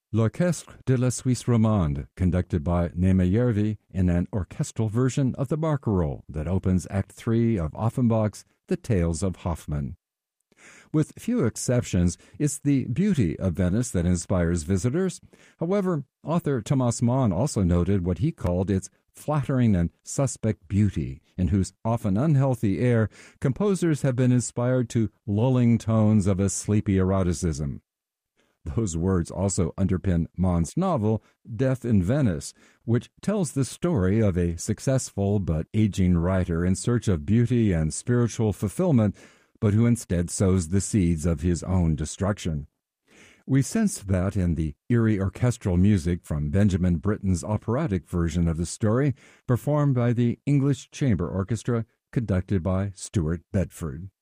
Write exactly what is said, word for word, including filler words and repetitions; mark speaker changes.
Speaker 1: L'Orchestre de la Suisse Romande, conducted by Nema Järvi in an orchestral version of the Barcarolle that opens Act three of Offenbach's The Tales of Hoffmann. With few exceptions, it's the beauty of Venice that inspires visitors. However, author Thomas Mann also noted what he called its flattering and suspect beauty, in whose often unhealthy air composers have been inspired to lulling tones of a sleepy eroticism. Those words also underpin Mann's novel, Death in Venice, which tells the story of a successful but aging writer in search of beauty and spiritual fulfillment, but who instead sows the seeds of his own destruction. We sense that in the eerie orchestral music from Benjamin Britten's operatic version of the story, performed by the English Chamber Orchestra, conducted by Stuart Bedford.